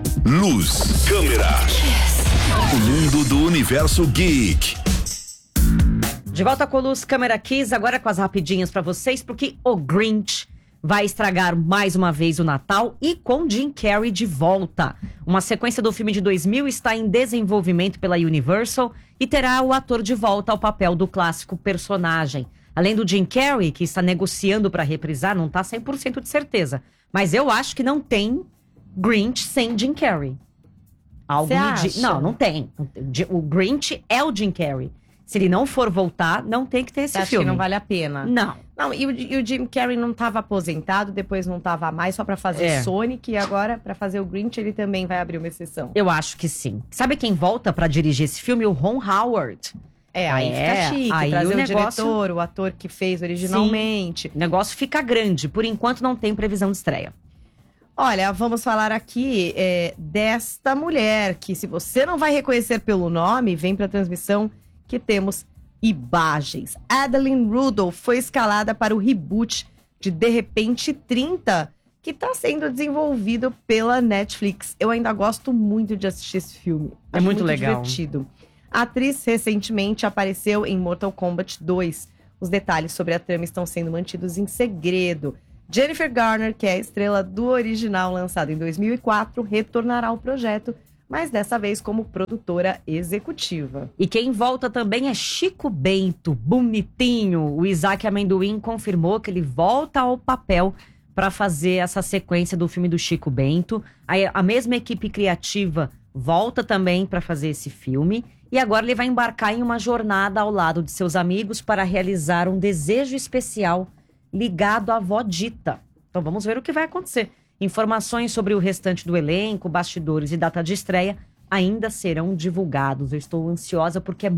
luz, câmera. O mundo do universo geek. De volta com Luz, Câmera Kiss, agora com as rapidinhas pra vocês, porque o Grinch vai estragar mais uma vez o Natal e com Jim Carrey de volta. Uma sequência do filme de 2000 está em desenvolvimento pela Universal e terá o ator de volta ao papel do clássico personagem. Além do Jim Carrey, que está negociando para reprisar, não está 100% de certeza. Mas eu acho que não tem Grinch sem Jim Carrey. Algo me diz. Não tem. O Grinch é o Jim Carrey. Se ele não for voltar, não tem que ter esse Acho filme. que não vale a pena. Não. Não, e o Jim Carrey não estava aposentado, depois não estava mais só pra fazer Sonic, e agora pra fazer o Grinch ele também vai abrir uma exceção. Eu acho que sim. Sabe quem volta pra dirigir esse filme? O Ron Howard. Aí fica chique, aí trazer o o negócio- diretor, o ator que fez originalmente. O negócio fica grande. Por enquanto não tem previsão de estreia. Olha, vamos falar aqui desta mulher, que se você não vai reconhecer pelo nome, vem pra transmissão que temos imagens. Adeline Rudolph foi escalada para o reboot de Repente 30, que está sendo desenvolvido pela Netflix. Eu ainda gosto muito de assistir esse filme. É muito legal. Divertido. A atriz recentemente apareceu em Mortal Kombat 2. Os detalhes sobre a trama estão sendo mantidos em segredo. Jennifer Garner, que é a estrela do original lançado em 2004, retornará ao projeto, mas dessa vez como produtora executiva. E quem volta também é Chico Bento, bonitinho. O Isaac Amendoim confirmou que ele volta ao papel para fazer essa sequência do filme do Chico Bento. A mesma equipe criativa volta também para fazer esse filme. E agora ele vai embarcar em uma jornada ao lado de seus amigos para realizar um desejo especial ligado à avó Dita. Então vamos ver o que vai acontecer. Informações sobre o restante do elenco, bastidores e data de estreia ainda serão divulgados. Eu estou ansiosa porque é